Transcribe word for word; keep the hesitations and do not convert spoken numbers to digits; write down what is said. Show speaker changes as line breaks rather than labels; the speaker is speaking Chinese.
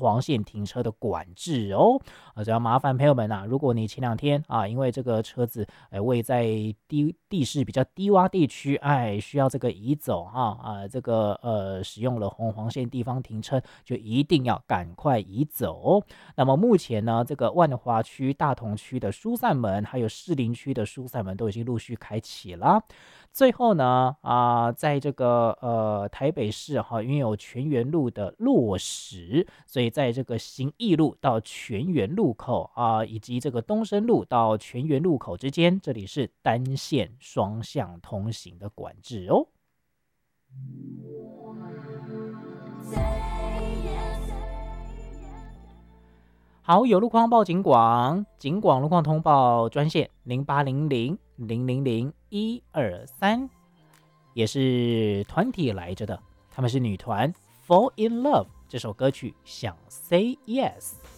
黄线停车的管制哦。啊，只要麻烦朋友们啊，如果你前两天啊，因为这个车子呃位在地地势比较低洼地区，哎，需要这个移走哈啊，这个呃使用了红黄线地方停车，就一定要赶快移走哦。那么目前呢，这个万华区、大同区的疏散门，还有士林区的疏散门都已经陆续开启了。最后呢，啊、在这个呃台北市哈，因为有全园路的落实，所以在这个行义路到全园路口啊、以及这个东升路到全园路口之间，这里是单线双向通行的管制哦。好，有路况报警广，警广路况通报专线零八零零零零零一二三，也是团体来着的，他们是女团 Fall in Love 这首歌曲想 Say Yes。